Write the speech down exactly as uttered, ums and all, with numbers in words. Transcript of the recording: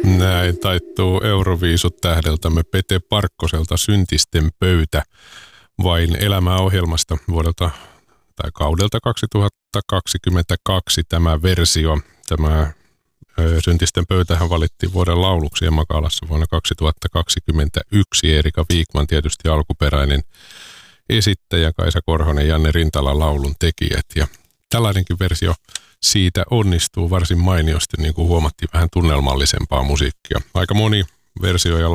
Näin taittuu Euroviisut tähdeltämme Pete Parkkoselta Syntisten pöytä vain elämää ohjelmasta vuodelta tai kaudelta kaksituhattakaksikymmentäkaksi tämä versio. Tämä Syntisten pöytähän valittiin vuoden lauluksi Emma-gaalassa vuonna kaksituhattakaksikymmentäyksi. Erika Viikman tietysti alkuperäinen esittäjä, Kaisa Korhonen, Janne Rintala laulun tekijät. Ja tällainenkin versio siitä onnistuu varsin mainiosti, niin kuin huomattiin, vähän tunnelmallisempaa musiikkia. Aika moni versio ja